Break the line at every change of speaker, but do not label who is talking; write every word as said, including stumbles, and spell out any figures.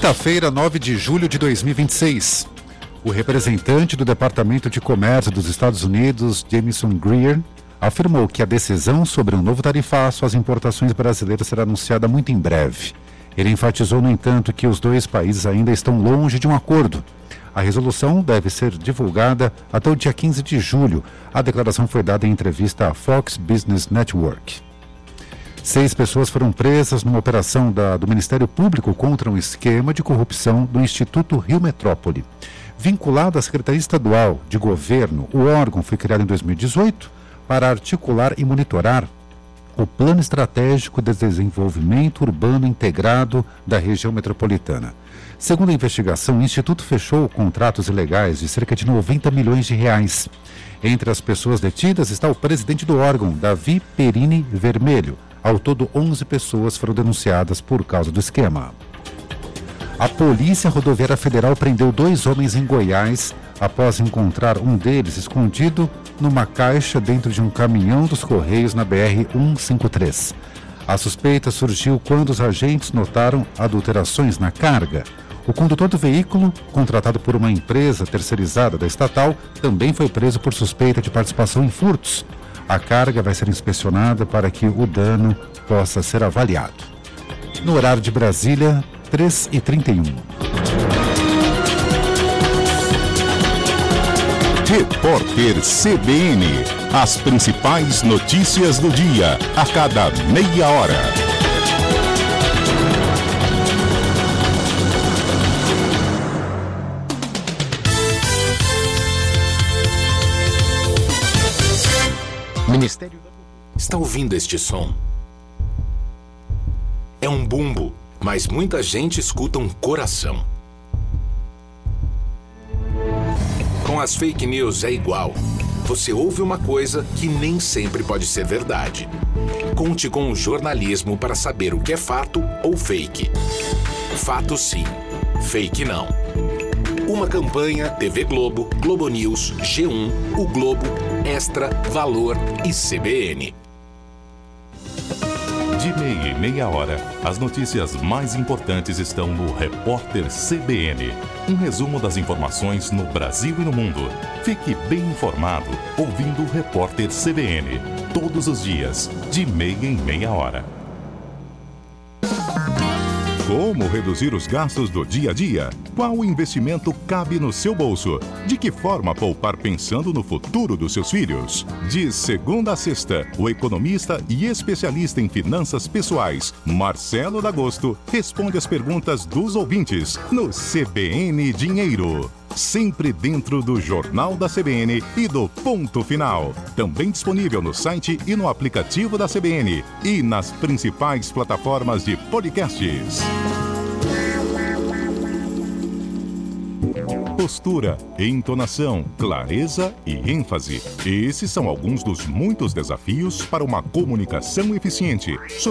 Quinta-feira, nove de julho de dois mil e vinte e seis. O representante do Departamento de Comércio dos Estados Unidos, Jamieson Greer, afirmou que a decisão sobre um novo tarifaço às importações brasileiras será anunciada muito em breve. Ele enfatizou, no entanto, que os dois países ainda estão longe de um acordo. A resolução deve ser divulgada até o dia quinze de julho. A declaração foi dada em entrevista à Fox Business Network. Seis pessoas foram presas numa operação da, do Ministério Público contra um esquema de corrupção do Instituto Rio Metrópole. Vinculado à Secretaria Estadual de Governo, o órgão foi criado em dois mil e dezoito para articular e monitorar o Plano Estratégico de Desenvolvimento Urbano Integrado da região metropolitana. Segundo a investigação, o Instituto fechou contratos ilegais de cerca de noventa milhões de reais. Entre as pessoas detidas está o presidente do órgão, Davi Perini Vermelho. Ao todo, onze pessoas foram denunciadas por causa do esquema. A Polícia Rodoviária Federal prendeu dois homens em Goiás após encontrar um deles escondido numa caixa dentro de um caminhão dos Correios na B R cento e cinquenta e três. A suspeita surgiu quando os agentes notaram adulterações na carga. O condutor do veículo, contratado por uma empresa terceirizada da estatal, também foi preso por suspeita de participação em furtos. A carga vai ser inspecionada para que o dano possa ser avaliado. No horário de Brasília, três e trinta e um.
Repórter C B N. As principais notícias do dia, a cada meia hora.
Ministério... Está ouvindo este som? É um bumbo, mas muita gente escuta um coração. Com as fake news é igual. Você ouve uma coisa que nem sempre pode ser verdade. Conte com o jornalismo para saber o que é fato ou fake. Fato sim, fake não. Uma campanha T V Globo, Globo News, G um, O Globo, Extra, Valor e C B N.
De meia em meia hora, as notícias mais importantes estão no Repórter C B N. Um resumo das informações no Brasil e no mundo. Fique bem informado ouvindo o Repórter C B N. Todos os dias, de meia em meia hora. Como reduzir os gastos do dia a dia? Qual investimento cabe no seu bolso? De que forma poupar pensando no futuro dos seus filhos? De segunda a sexta, o economista e especialista em finanças pessoais, Marcelo D'Agosto, responde as perguntas dos ouvintes no C B N Dinheiro. Sempre dentro do Jornal da C B N e do Ponto Final. Também disponível no site e no aplicativo da C B N e nas principais plataformas de podcasts. Postura, entonação, clareza e ênfase. Esses são alguns dos muitos desafios para uma comunicação eficiente.